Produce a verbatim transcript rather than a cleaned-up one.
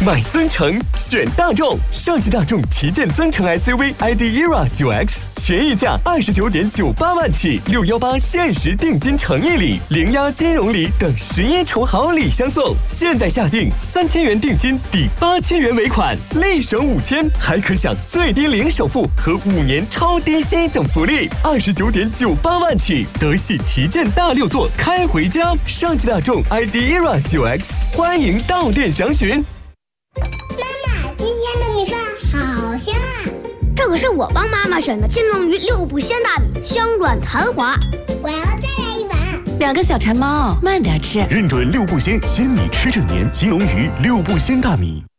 买增程选大众，上汽大众旗舰增程 S U V I D E R A 九 X 全溢价二十九点九八万起，六幺八限时定金诚意礼、零押金融礼等十一重好礼相送。现在下定三千元定金抵八千元尾款，立省五千，还可享最低零首付和五年超低息等福利。二十九点九八万起，德系旗舰大六座开回家。上汽大众 I D E R A 九 X， 欢迎到店详询。 妈妈，今天的米饭好香啊！ 这可是我帮妈妈选的金龙鱼六步鲜大米，香软弹滑。 我要再来一碗。 两个小馋猫，慢点吃。 认准六步鲜，鲜米吃整年。金龙鱼六步鲜大米。